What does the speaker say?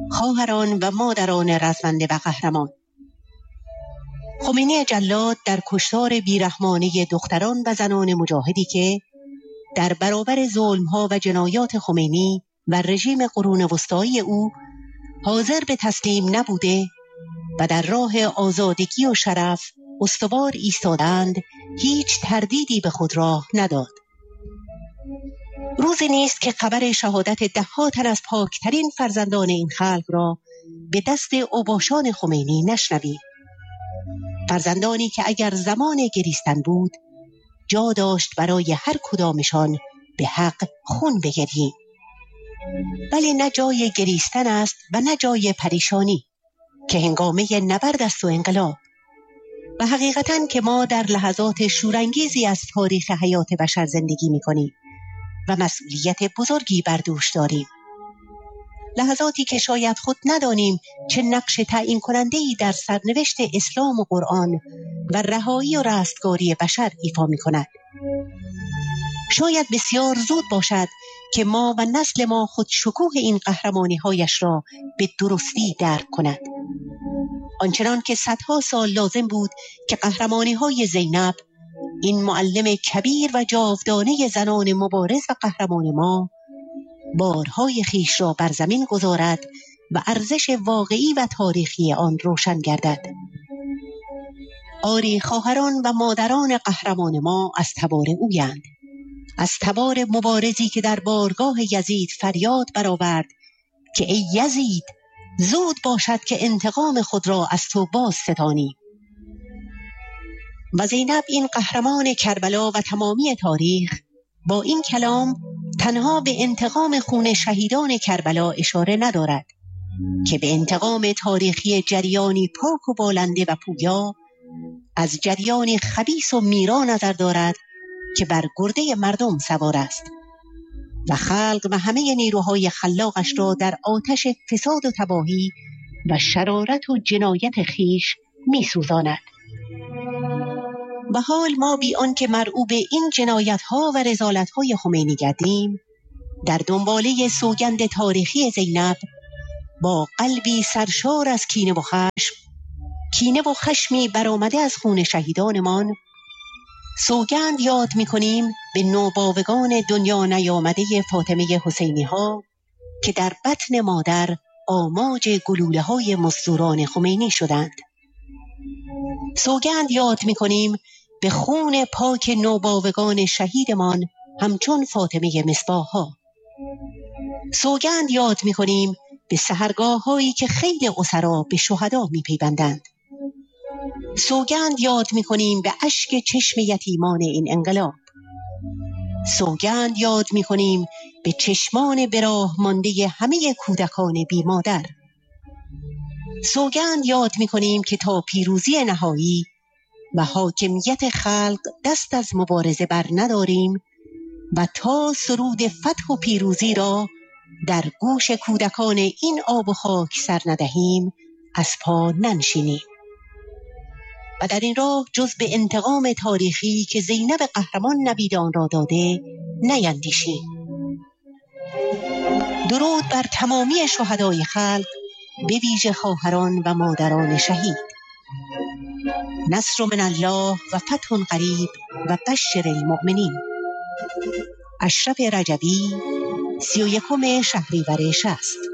خواهران و مادران رزمنده و قهرمان، خمینی جلاد در کشتار بیرحمانه دختران و زنان مجاهدی که در برابر ظلم‌ها و جنایات خمینی و رژیم قرون وسطایی او حاضر به تسلیم نبوده و در راه آزادگی و شرف استوار ایستادند، هیچ تردیدی به خود راه نداد. روزی نیست که خبر شهادت ده‌ها تن از پاکترین فرزندان این خلق را به دست اوباشان خمینی نشنویم. فرزندانی که اگر زمان گریستن بود جا داشت برای هر کدامشان به حق خون بگرییم، ولی نه جای گریستن است و نه جای پریشانی که هنگامه نبرد است و انقلاب. و حقیقتاً که ما در لحظات شورانگیزی از تاریخ حیات بشر زندگی می‌کنیم و مسئولیت بزرگی بر دوش داریم. لحظاتی که شاید خود ندانیم چه نقش تعیین کننده‌ای در سرنوشت اسلام و قرآن و رهایی و رستگاری بشر ایفا می‌کند. شاید بسیار زود باشد که ما و نسل ما خود شکوه این قهرمانی‌هایش را به درستی درک کند. آنچنان که صدها سال لازم بود که قهرمانی‌های زینب، این معلم کبیر و جاودانه زنان مبارز و قهرمان ما، بارهای خیش را بر زمین گذارد و ارزش واقعی و تاریخی آن روشن گردد. آری خواهران و مادران قهرمان ما از تبار اویند، از تبار مبارزی که در بارگاه یزید فریاد برآورد که ای یزید، زود باشد که انتقام خود را از تو باز ستانی. و زینب این قهرمان کربلا و تمامی تاریخ با این کلام تنها به انتقام خون شهیدان کربلا اشاره ندارد که به انتقام تاریخی جریانی پاک و بالنده و پویا از جریانی خبیث و میرا نظر دارد که بر گرده مردم سوار است و خلق و همه نیروهای خلاقش را در آتش فساد و تباهی و شرارت و جنایت خیش می سوزاند. و حال ما بی آن که مرعوب این جنایت‌ها و رذالت‌های خمینی گردیم، در دنباله سوگند تاریخی زینب با قلبی سرشار از کینه و خشمی برآمده از خون شهیدانمان، سوگند یاد می‌کنیم به نوباوگان دنیا نیامده فاطمه حسینی ها که در بطن مادر آماج گلوله‌های مزدوران خمینی شدند. سوگند یاد می‌کنیم به خون پاک نوباوگان شهیدمان همچون فاطمه مصباح ها. سوگند یاد می‌کنیم به سحرگاه‌هایی که خیل اسرا به شهدا می‌پیوندند. سوگند یاد می‌کنیم به اشک چشم یتیمان این انقلاب. سوگند یاد می‌کنیم به چشمان به راه مانده همه کودکان بی مادر. سوگند یاد می‌کنیم که تا پیروزی نهایی و حاکمیت خلق دست از مبارزه بر نداریم و تا سرود فتح و پیروزی را در گوش کودکان این آب و خاک سر ندهیم، از پا ننشینیم. و در این راه جز به انتقام تاریخی که زینب قهرمان نوید آن را داده نیندیشیم. درود بر تمامی شهدای خلق، به ویژه خواهران و مادران شهید. نصر من الله و فتح قریب و بشر المؤمنین. اشرف رجبی، 31 شهریور 60.